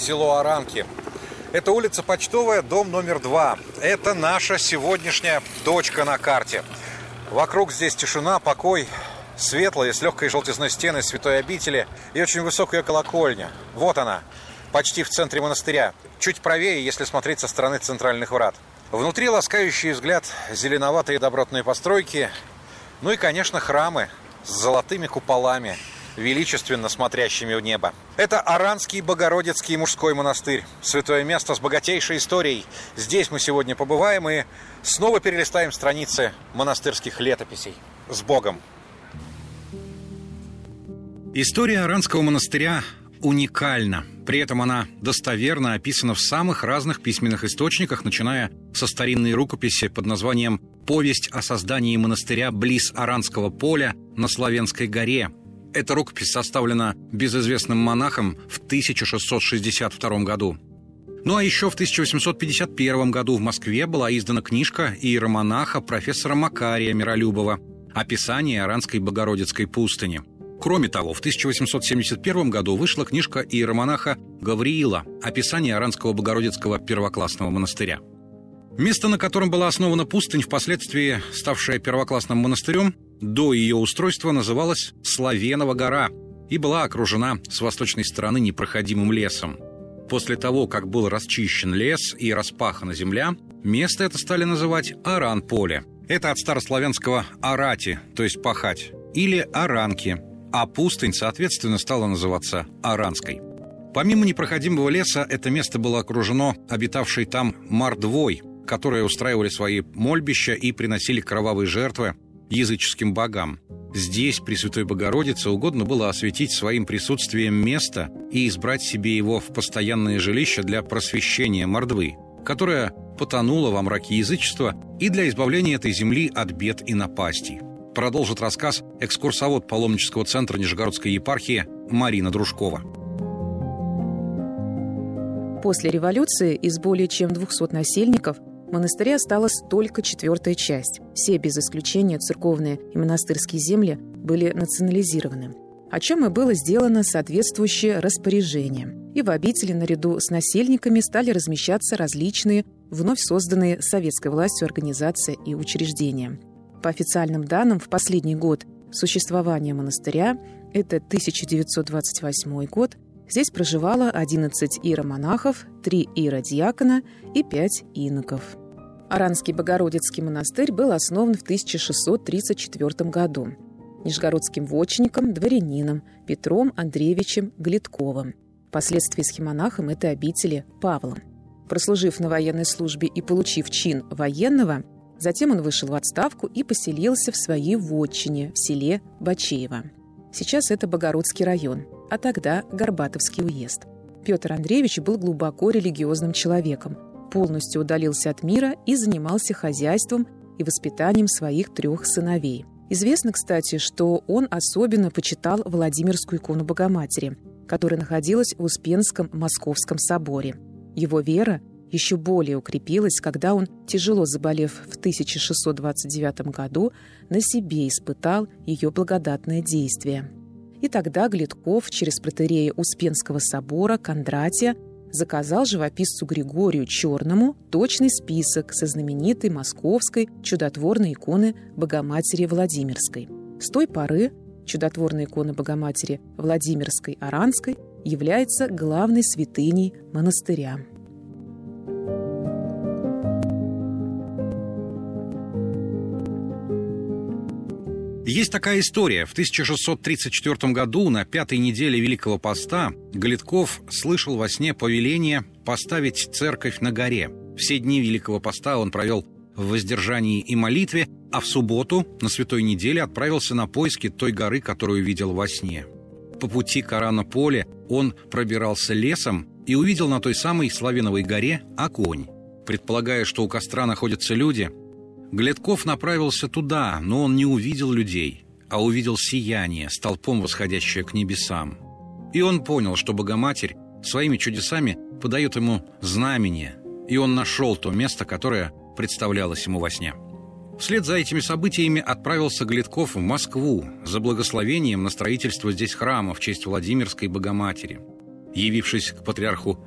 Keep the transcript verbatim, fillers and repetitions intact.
село Аранки. Это улица Почтовая, дом номер два. Это наша сегодняшняя точка на карте. Вокруг здесь тишина, покой, светлые, с легкой желтизной стены святой обители и очень высокая колокольня. Вот она, почти в центре монастыря. Чуть правее, если смотреть со стороны центральных врат. Внутри ласкающий взгляд зеленоватые добротные постройки. Ну и, конечно, храмы с золотыми куполами, величественно смотрящими в небо. Это Аранский Богородицкий мужской монастырь. Святое место с богатейшей историей. Здесь мы сегодня побываем и снова перелистаем страницы монастырских летописей. С Богом! История Аранского монастыря уникальна. При этом она достоверно описана в самых разных письменных источниках, начиная со старинной рукописи под названием «Повесть о создании монастыря близ Аранского поля на Славенской горе». Эта рукопись составлена безызвестным монахом в тысяча шестьсот шестьдесят втором году. Ну а еще в тысяча восемьсот пятьдесят первом году в Москве была издана книжка иеромонаха профессора Макария Миролюбова «Описание Аранской Богородицкой пустыни». Кроме того, в тысяча восемьсот семьдесят первом году вышла книжка иеромонаха Гавриила «Описание Аранского Богородицкого первоклассного монастыря». Место, на котором была основана пустынь, впоследствии ставшая первоклассным монастырем, до ее устройства называлась Славенова гора и была окружена с восточной стороны непроходимым лесом. После того, как был расчищен лес и распахана земля, место это стали называть Аран-поле. Это от старославянского «арати», то есть «пахать», или «аранки», а пустынь, соответственно, стала называться Аранской. Помимо непроходимого леса, это место было окружено обитавшей там мордвой, которые устраивали свои мольбища и приносили кровавые жертвы языческим богам. Здесь, при Святой Богородице, угодно было осветить своим присутствием место и избрать себе его в постоянное жилище для просвещения мордвы, которая потонула во мраке язычества, и для избавления этой земли от бед и напастей. Продолжит рассказ экскурсовод паломнического центра Нижегородской епархии Марина Дружкова. После революции из более чем двухсот насельников монастыря осталась только четвертая часть. Все, без исключения, церковные и монастырские земли были национализированы, о чем и было сделано соответствующее распоряжение. И в обители наряду с насельниками стали размещаться различные, вновь созданные советской властью организации и учреждения. По официальным данным, в последний год существования монастыря, это тысяча девятьсот двадцать восьмой год, здесь проживало одиннадцать иеромонахов, три иеродиакона и пять иноков. Аранский Богородицкий монастырь был основан в тысяча шестьсот тридцать четвёртом году нижегородским вотчинником, дворянином Петром Андреевичем Гледковым, впоследствии схимонахом этой обители Павлом. Прослужив на военной службе и получив чин военного, затем он вышел в отставку и поселился в своей вотчине в селе Бачеево. Сейчас это Богородский район, а тогда Горбатовский уезд. Петр Андреевич был глубоко религиозным человеком, полностью удалился от мира и занимался хозяйством и воспитанием своих трех сыновей. Известно, кстати, что он особенно почитал Владимирскую икону Богоматери, которая находилась в Успенском Московском соборе. Его вера еще более укрепилась, когда он, тяжело заболев в тысяча шестьсот двадцать девятом году, на себе испытал ее благодатное действие. И тогда Гледков через протоиерея Успенского собора Кондратия заказал живописцу Григорию Черному точный список со знаменитой московской чудотворной иконы Богоматери Владимирской. С той поры чудотворная икона Богоматери Владимирской Аранской является главной святыней монастыря. Есть такая история. В тысяча шестьсот тридцать четвёртом году, на пятой неделе Великого Поста, Гледков слышал во сне повеление поставить церковь на горе. Все дни Великого Поста он провел в воздержании и молитве, а в субботу, на Святой неделе, отправился на поиски той горы, которую видел во сне. По пути к Арано-поле он пробирался лесом и увидел на той самой Славеновой горе огонь. Предполагая, что у костра находятся люди, Гледков направился туда, но он не увидел людей, а увидел сияние, столпом восходящее к небесам. И он понял, что Богоматерь своими чудесами подает ему знамение, и он нашел то место, которое представлялось ему во сне. Вслед за этими событиями отправился Гледков в Москву за благословением на строительство здесь храма в честь Владимирской Богоматери. Явившись к патриарху